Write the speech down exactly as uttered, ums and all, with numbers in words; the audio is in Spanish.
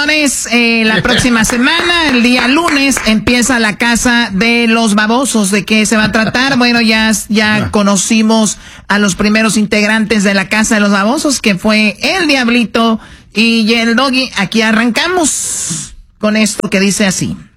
señores, eh, la próxima semana, el día lunes, empieza la Casa de los Babosos. ¿De qué se va a tratar? Bueno, ya, ya conocimos a los primeros integrantes de la Casa de los Babosos, que fue el Diablito y el Doggy. Aquí arrancamos con esto que dice así.